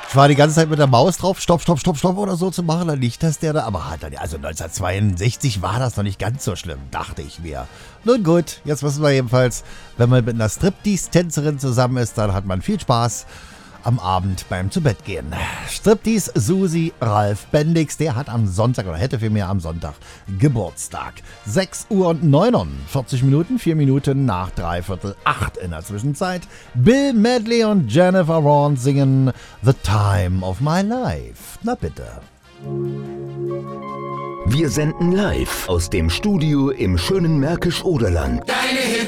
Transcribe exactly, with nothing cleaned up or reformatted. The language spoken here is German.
Ich war die ganze Zeit mit der Maus drauf, stopp, stopp, stopp, stopp oder so zu machen, dann liegt das der da. Aber halt, also neunzehnhundertzweiundsechzig war das noch nicht ganz so schlimm, dachte ich mir. Nun gut, jetzt wissen wir jedenfalls, wenn man mit einer Striptease-Tänzerin zusammen ist, dann hat man viel Spaß am Abend beim Zubettgehen. Striptease Susi Ralf Bendix, der hat am Sonntag oder hätte vielmehr am Sonntag Geburtstag. sechs Uhr und neunundvierzig Minuten, vier Minuten nach dreiviertel acht in der Zwischenzeit. Bill Medley und Jennifer Vaughan singen The Time of My Life. Na bitte. Wir senden live aus dem Studio im schönen Märkisch-Oderland. Deine Hits